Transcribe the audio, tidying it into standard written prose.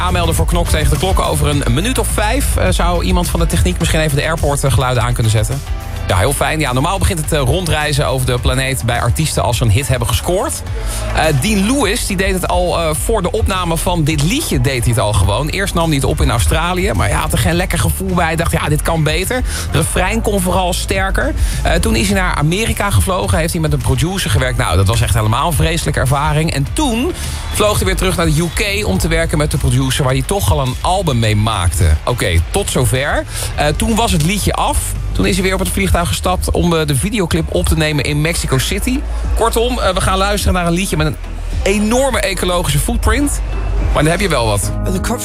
Aanmelden voor Knok tegen de klok. Over een minuut of 5 zou iemand van de techniek misschien even de airport-geluiden aan kunnen zetten. Ja, heel fijn. Ja, normaal begint het rondreizen over de planeet bij artiesten als ze een hit hebben gescoord. Dean Lewis die deed het al voor de opname van dit liedje deed hij het al gewoon. Eerst nam hij het op in Australië, maar hij had er geen lekker gevoel bij. Hij dacht, ja, dit kan beter. De refrein kon vooral sterker. Toen is hij naar Amerika gevlogen, heeft hij met een producer gewerkt. Nou, dat was echt helemaal een vreselijke ervaring. En toen vloog hij weer terug naar de UK om te werken met de producer waar hij toch al een album mee maakte. Oké, tot zover. Toen was het liedje af. Toen is hij weer op het vliegtuig gestapt om de videoclip op te nemen in Mexico City. Kortom, we gaan luisteren naar een liedje met een enorme ecologische footprint. Maar dan heb je wel wat.